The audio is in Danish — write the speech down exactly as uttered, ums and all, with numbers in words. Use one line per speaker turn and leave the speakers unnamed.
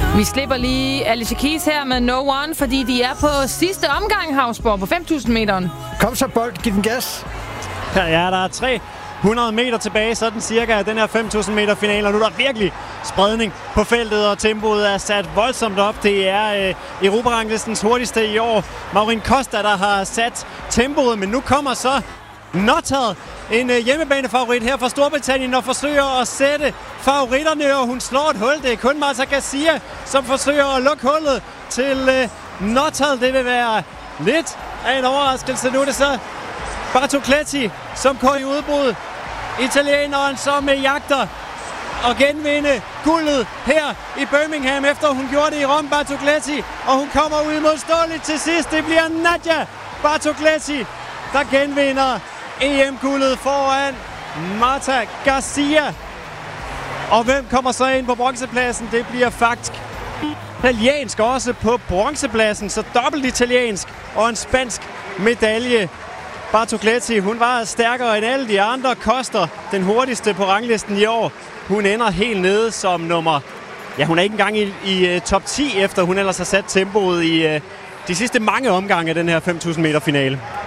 Vi slipper lige Alicia Keys her med No One, fordi de er på sidste omgang, Hausborg, på fem tusind meteren.
Kom så, Bold. Giv den gas.
Ja, ja, der er tre hundrede meter tilbage, sådan cirka af den her fem tusind meter finale, og nu er der virkelig spredning på feltet, og tempoet er sat voldsomt op. Det er øh, Europa-ranglistens hurtigste i år, Maureen Costa, der har sat tempoet, men nu kommer så Nuttall, en øh, hjemmebanefavorit her fra Storbritannien, og forsøger at sætte favoritterne, og hun slår et hul. Det er kun Marta Garcia, som forsøger at lukke hullet til øh, Nuttall. Det vil være lidt af en overraskelse. Nu er det så Bartocletti, som går i udbrud. Italieneren, som øh, jagter og genvinde guldet her i Birmingham, efter hun gjorde det i Rom, Bartocletti, og hun kommer uimodståeligt til sidst. Det bliver Nadia Bartocletti, der genvinder E M-guldet foran Marta Garcia. Og hvem kommer så ind på bronzepladsen? Det bliver faktisk italiensk også på bronzepladsen, så dobbelt italiensk og en spansk medalje. Bartocletti, hun var stærkere end alle de andre. Costa, den hurtigste på ranglisten i år. Hun ender helt nede som nummer... Ja, hun er ikke engang i, i uh, top ti, efter hun ellers har sat tempoet i uh, de sidste mange omgange af den her fem tusind meter finale.